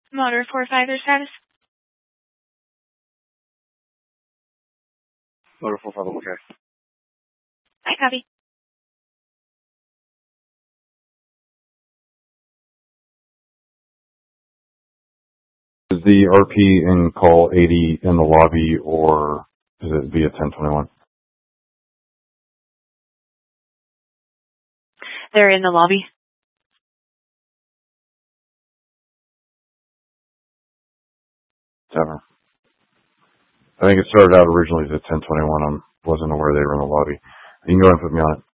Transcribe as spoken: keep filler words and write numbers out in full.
Motor four five, their status. Motor four five, okay. I copy. Is the R P in call eighty in the lobby, or is it via ten twenty-one? They're in the lobby. Seven. I think it started out originally as a ten twenty-one. I wasn't aware they were in the lobby. You can go ahead and put me on it.